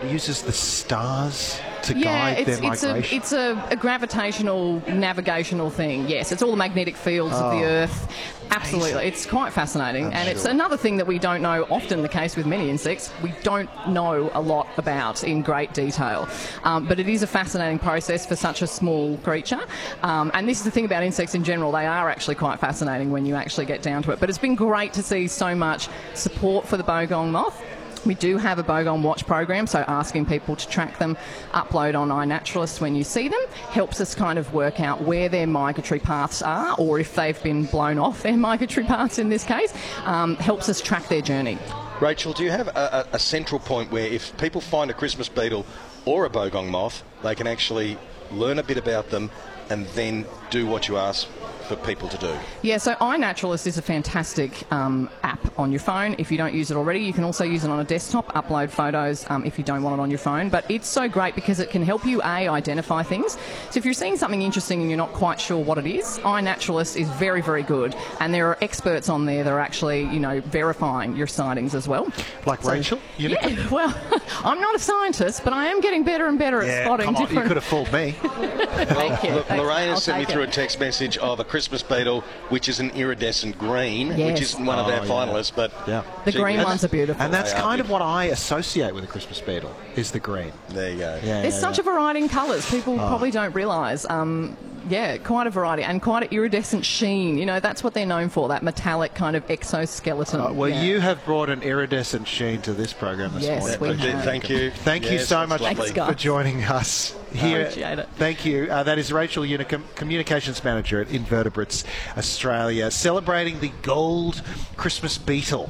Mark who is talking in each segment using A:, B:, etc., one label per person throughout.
A: uses the stars to guide their migration?
B: It's a gravitational, navigational thing, yes. It's all the magnetic fields of the Earth. Absolutely. It's quite fascinating. It's another thing that we don't know, often the case with many insects, we don't know a lot about in great detail. But it is a fascinating process for such a small creature. And this is the thing about insects in general, they are actually quite fascinating when you actually get down to it. But it's been great to see so much support for the bogong moth. We do have a bogong watch program, so asking people to track them, upload on iNaturalist when you see them, helps us kind of work out where their migratory paths are, or if they've been blown off their migratory paths in this case, helps us track their journey.
C: Rachel, do you have a central point where if people find a Christmas beetle or a bogong moth, they can actually learn a bit about them and then do what you ask for people to do?
B: Yeah, so iNaturalist is a fantastic app on your phone. If you don't use it already, you can also use it on a desktop, upload photos if you don't want it on your phone. But it's so great because it can help you, identify things. So if you're seeing something interesting and you're not quite sure what it is, iNaturalist is very, very good. And there are experts on there that are actually, verifying your sightings as well.
A: Like Rachel?
B: Yeah, well, I'm not a scientist, but I am getting better and better at spotting different...
A: You could have fooled me.
B: Thank you.
C: Lorraine sent me through a text message of a Christmas beetle, which is an iridescent green, which isn't one of our finalists, but
B: the green ones are beautiful.
A: And that's kind of what I associate with a Christmas beetle, is the green.
C: There you go.
B: There's such a variety in colours. People probably don't realise. Quite a variety and quite an iridescent sheen. That's what they're known for, that metallic kind of exoskeleton.
A: You have brought an iridescent sheen to this program this morning.
B: We have.
C: Thank you.
A: Thank you so much for joining us here.
B: Appreciate it.
A: Thank you. That is Rachel Unicum, Communications Manager at Invertebrates Australia, celebrating the gold Christmas beetle.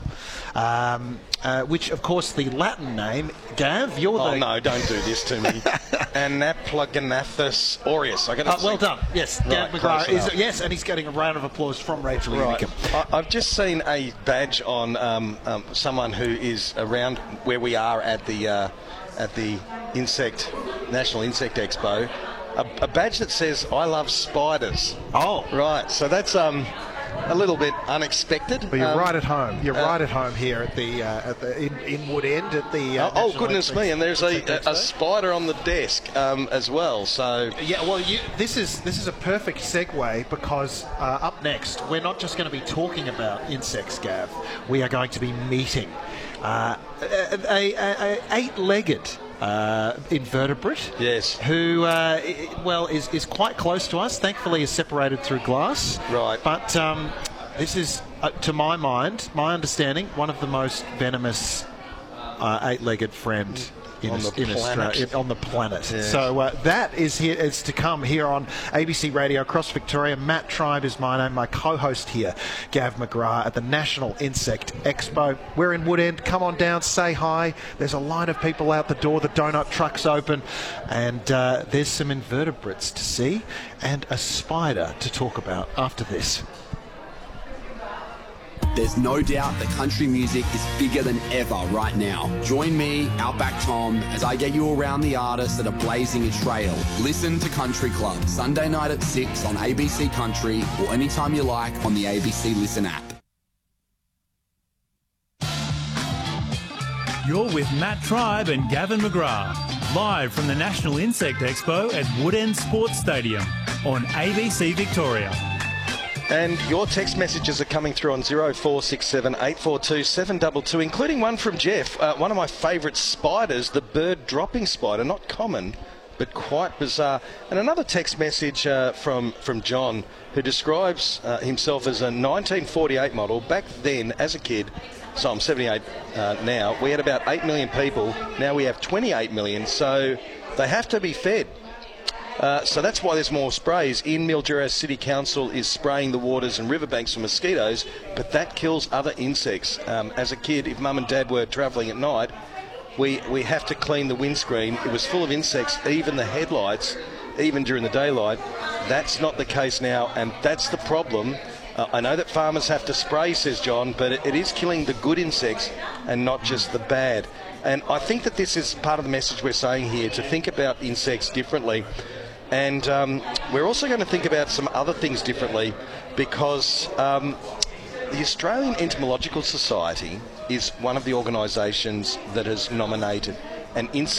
A: Which, of course, the Latin name, Gav, you're the...
C: Oh, no, don't do this to me. Anaplaganathus aureus.
A: Well done. Yes, Gav McGrath. Yes, and he's getting a round of applause from Rachel Unicum.
C: I've just seen a badge on someone who is around where we are at the National Insect Expo. A badge that says, "I love spiders."
A: Oh.
C: Right, so that's... a little bit unexpected.
A: But you're right at home. You're right at home here at in Wood End at the.
C: Oh goodness me! And there's a spider on the desk as well. So
A: this is a perfect segue because up next we're not just going to be talking about insects, Gav. We are going to be meeting a eight-legged invertebrate.
C: Yes.
A: Who, is quite close to us. Thankfully, is separated through glass.
C: Right.
A: But this is, to my mind, my understanding, one of the most venomous eight-legged friend on the planet. Yes. So that is to come here on ABC Radio across Victoria. Matt Tribe is my name, my co-host here, Gav McGrath at the National Insect Expo. We're in Wood End. Come on down, say hi. There's a line of people out the door. The donut truck's open, and there's some invertebrates to see and a spider to talk about after this.
D: There's no doubt that country music is bigger than ever right now. Join me, Outback Tom, as I get you around the artists that are blazing a trail. Listen to Country Club, Sunday night at 6 on ABC Country or anytime you like on the ABC Listen app.
E: You're with Matt Tribe and Gavin McGrath, live from the National Insect Expo at Wood End Sports Stadium on ABC Victoria.
C: And your text messages are coming through on 0467 842 722, including one from Jeff. One of my favourite spiders, the bird dropping spider, not common, but quite bizarre. And another text message from John, who describes himself as a 1948 model. Back then, as a kid, so I'm 78 now, we had about 8 million people. Now we have 28 million, so they have to be fed. So that's why there's more sprays. In Mildura City Council is spraying the waters and riverbanks for mosquitoes, but that kills other insects. As a kid, if mum and dad were travelling at night, we have to clean the windscreen. It was full of insects, even the headlights, even during the daylight. That's not the case now, and that's the problem. I know that farmers have to spray, says John, but it is killing the good insects and not just the bad. And I think that this is part of the message we're saying here, to think about insects differently. And we're also going to think about some other things differently, because the Australian Entomological Society is one of the organisations that has nominated an insect